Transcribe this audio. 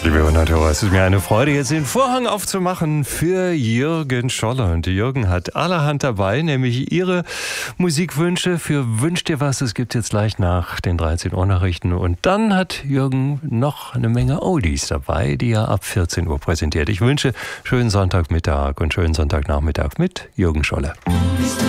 Liebe Hörer, es ist mir eine Freude, jetzt den Vorhang aufzumachen für Jürgen Scholler. Und Jürgen hat allerhand dabei, nämlich Ihre Musikwünsche für Wünsch dir was. Es gibt jetzt gleich nach den 13 Uhr Nachrichten. Und dann hat Jürgen noch eine Menge Oldies dabei, die er ab 14 Uhr präsentiert. Ich wünsche schönen Sonntagmittag und schönen Sonntagnachmittag mit Jürgen Scholler.